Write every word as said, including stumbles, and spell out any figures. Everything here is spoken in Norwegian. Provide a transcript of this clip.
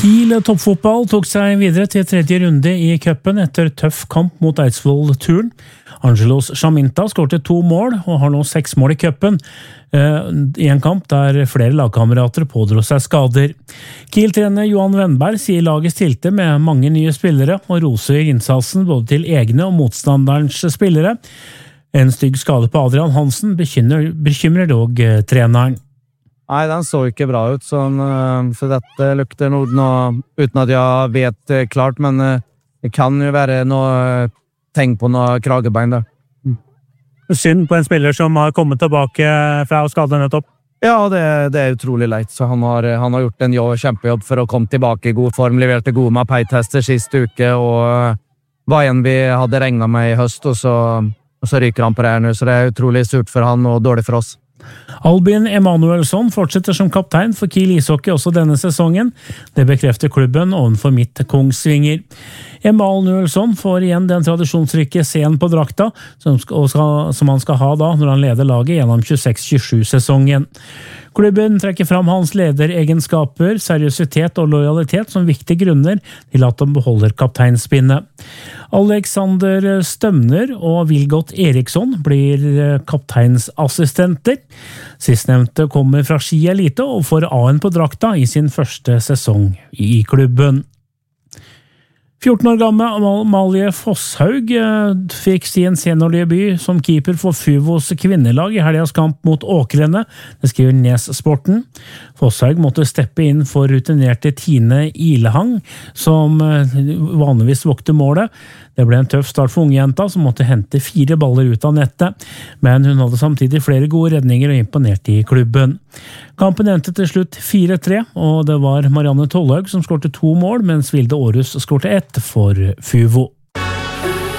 Kiel toppfotball tok seg videre til tredje runde i cupen etter tøff kamp mot Eidsvoll-turen. Angelos Chaminta skårte to mål og har nå seks mål i cupen i en kamp der flere lagkamerater pådro seg skader. Kiel-trener Johan Wennberg sier laget stilte med mange nye spillere og roser innsatsen både til egne og motstanderens spillere. En stygg skade på Adrian Hansen bekymrer, bekymrer dog treneren. Nei, den så ikke bra ut, sånn, så dette lukter noe, noe uten at jeg vet klart, men det kan jo være noe tegn på noe kragebein der. Mm. Synd på en spiller som har kommet tilbake fra skade nettopp. Ja, det, det er utrolig leit, så han har, han har gjort en jobb, kjempejobb for å komme tilbake i god form, leverte gode Mapei-tester sist uke, og var en vi hadde regnet med i høst, og så, og så ryker han på det her nå, så det er utrolig surt for han og dårlig for oss. Albin Emanuelsson fortsetter som kaptein for Kiel ishockey også denne sesongen. Det bekrefter klubben ovenfor Midt Kongsvinger. Emanuelsson får igjen den tradisjonsrike scenen på drakta, som, skal, som han skal ha da når han leder laget gjennom tjueseks tjuesju-sesongen. Klubben trekker fram hans lederegenskaper, seriøsitet og lojalitet som viktige grunner til at han beholder kapteinspinnet. Alexander Stømner og Vilgot Eriksson blir kapteinsassistenter. Sistnevnte kommer fra Ski Elite og får A-en på drakta i sin første sesong i klubben. fjorten år gammel Amalie Fosshaug fikk sin seniordebut som keeper for Fuvos kvinnelag i helgas kamp mot Åkrene, det skriver Nes-sporten. Fosshaug måtte steppe inn for rutinerte Tine Ilehang, som vanligvis vokte målet. Det ble en tøff start for ungjenta, som måtte hente fire baller ut av nettet, men hun hadde samtidig flere gode redninger og imponerte i klubben. Kampen endte til slutt fire tre, og det var Marianne Tollhaug som skårte to mål, mens Vilde Aarhus skårte ett for Fuvo.